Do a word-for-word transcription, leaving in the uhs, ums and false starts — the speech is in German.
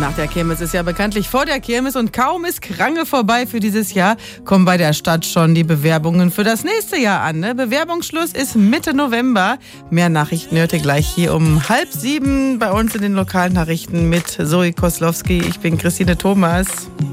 nach der Kirmes ist ja bekanntlich vor der Kirmes und kaum ist Krange vorbei für dieses Jahr, kommen bei der Stadt schon die Bewerbungen für das nächste Jahr an. Ne? Bewerbungsschluss ist Mitte November. Mehr Nachrichten hört ihr gleich hier um halb sieben bei uns in den lokalen Nachrichten mit Zoe Koslowski. Ich bin Christine Thomas.